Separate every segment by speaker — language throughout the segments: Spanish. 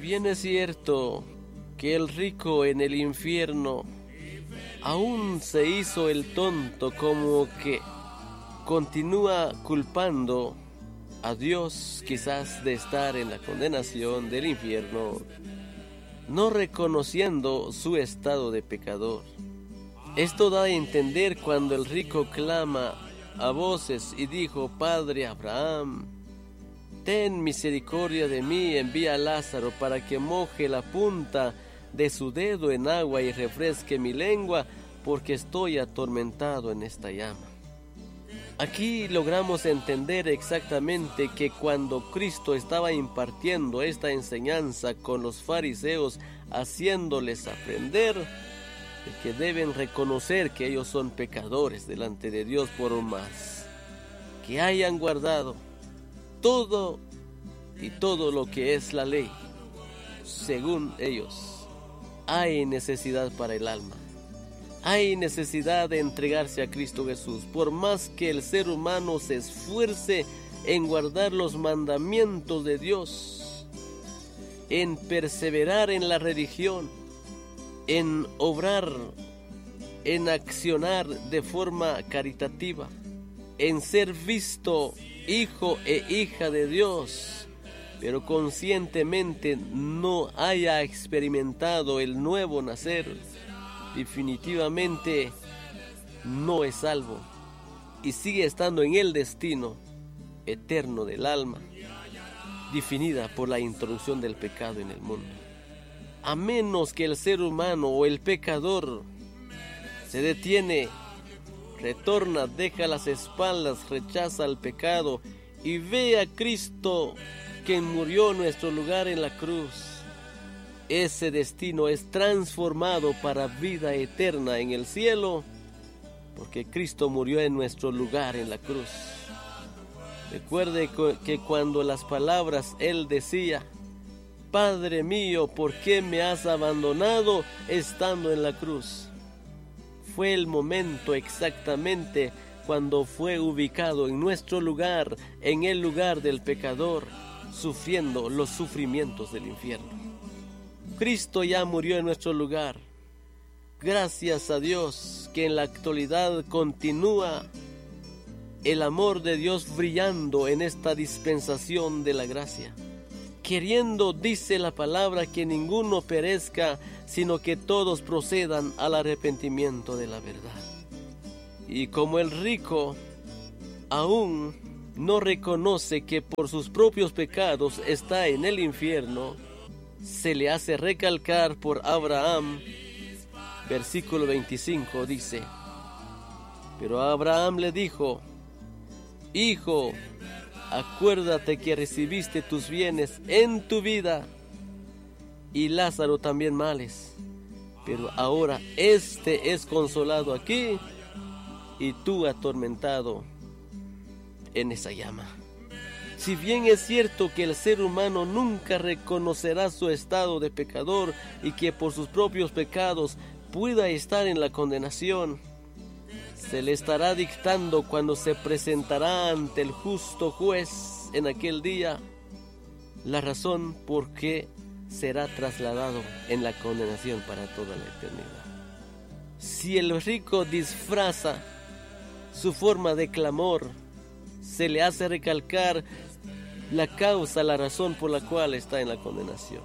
Speaker 1: bien es cierto que el rico en el infierno aún se hizo el tonto, como que continúa culpando a Dios quizás de estar en la condenación del infierno, no reconociendo su estado de pecador. Esto da a entender cuando el rico clama a voces y dijo: Padre Abraham, ten misericordia de mí, envía a Lázaro para que moje la punta de su dedo en agua y refresque mi lengua, porque estoy atormentado en esta llama. Aquí logramos entender exactamente que cuando Cristo estaba impartiendo esta enseñanza con los fariseos, haciéndoles aprender de que deben reconocer que ellos son pecadores delante de Dios, por más que hayan guardado todo lo que es la ley, según ellos, hay necesidad para el alma. Hay necesidad de entregarse a Cristo Jesús. Por más que el ser humano se esfuerce en guardar los mandamientos de Dios, en perseverar en la religión, en obrar, en accionar de forma caritativa, en ser visto hijo e hija de Dios, pero conscientemente no haya experimentado el nuevo nacer, definitivamente no es salvo y sigue estando en el destino eterno del alma, definida por la introducción del pecado en el mundo. A menos que el ser humano o el pecador se detiene, retorna, deja las espaldas, rechaza el pecado y ve a Cristo, quien murió en nuestro lugar en la cruz, ese destino es transformado para vida eterna en el cielo, porque Cristo murió en nuestro lugar en la cruz. Recuerde que cuando las palabras Él decía: Padre mío, ¿por qué me has abandonado?, estando en la cruz, fue el momento exactamente cuando fue ubicado en nuestro lugar, en el lugar del pecador, sufriendo los sufrimientos del infierno. Cristo ya murió en nuestro lugar. Gracias a Dios que en la actualidad continúa el amor de Dios brillando en esta dispensación de la gracia, queriendo, dice la palabra, que ninguno perezca, sino que todos procedan al arrepentimiento de la verdad. Y como el rico aún no reconoce que por sus propios pecados está en el infierno, se le hace recalcar por Abraham. Versículo 25 dice: Pero Abraham le dijo: Hijo, acuérdate que recibiste tus bienes en tu vida, y Lázaro también males, pero ahora este es consolado aquí, y tú atormentado en esa llama. Si bien es cierto que el ser humano nunca reconocerá su estado de pecador y que por sus propios pecados pueda estar en la condenación, se le estará dictando cuando se presentará ante el justo juez en aquel día la razón por qué será trasladado en la condenación para toda la eternidad. Si el rico disfraza su forma de clamor, se le hace recalcar la causa, la razón por la cual está en la condenación.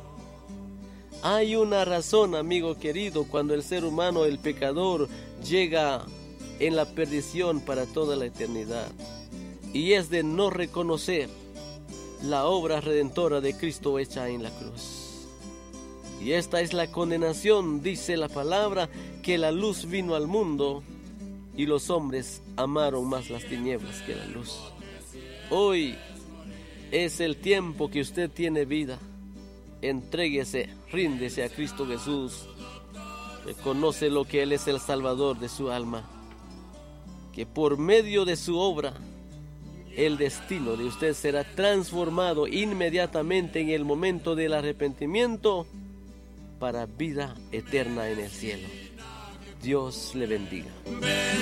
Speaker 1: Hay una razón, amigo querido, cuando el ser humano, el pecador, llega en la perdición para toda la eternidad, y es de no reconocer la obra redentora de Cristo hecha en la cruz. Y esta es la condenación, dice la palabra, que la luz vino al mundo y los hombres amaron más las tinieblas que la luz. Hoy es el tiempo que usted tiene vida. Entréguese, ríndese a Cristo Jesús. Reconoce lo que Él es el Salvador de su alma, que por medio de su obra el destino de usted será transformado inmediatamente en el momento del arrepentimiento para vida eterna en el cielo. Dios le bendiga.